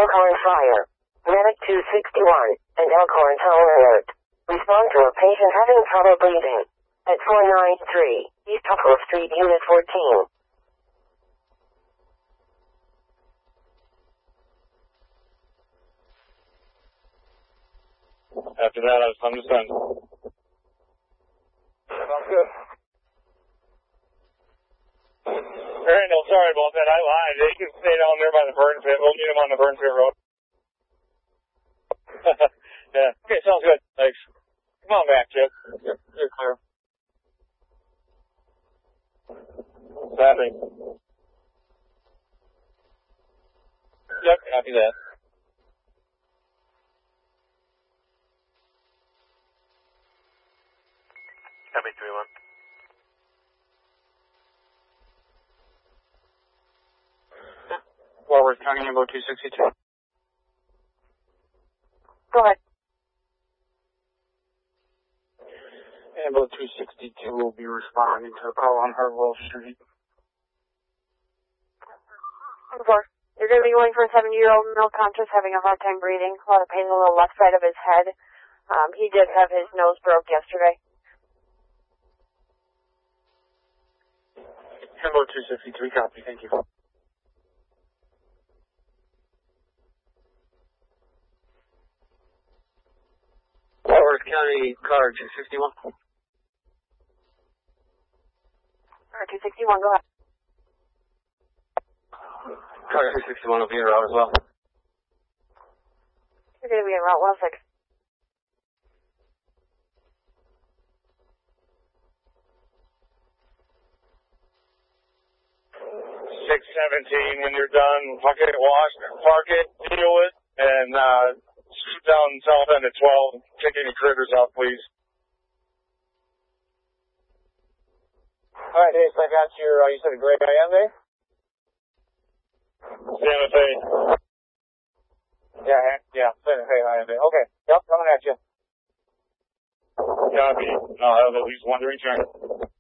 Elkhorn Fire. Medic 261 and Elkhorn Tower Alert. Respond to a patient having trouble breathing. At 493 East Hopewell Street, Unit 14. After that, I'm just done. Sounds good. Randall, sorry about that. I lied. They can stay down there by the burn pit. We'll meet them on the burn pit road. Yeah. Okay, sounds good. Thanks. Come on back, Chip. You're clear. What's happening? Yep, copy that. Copy 3-1. Walworth County, Ambo 262. Go ahead. Ambo 262 will be responding to a call on Hartwell Street. You're going to be going for a 70-year-old male conscious having a hard time breathing, a lot of pain on the left side of his head. He did have his nose broke yesterday. Ambo 263, copy. Thank you. Walworth County, car 261. Car 261, go ahead. Car 261 will be en route as well. You're going to be en route 106. When you're done, park it, deal it, and shoot down south end at 12. Take any critters out, please. All right, Ace, I got your, you said a gray IMA? Santa Fe. Yeah, Santa Fe IMA. Okay, yep, coming at you. Copy. I'll have at least one to return.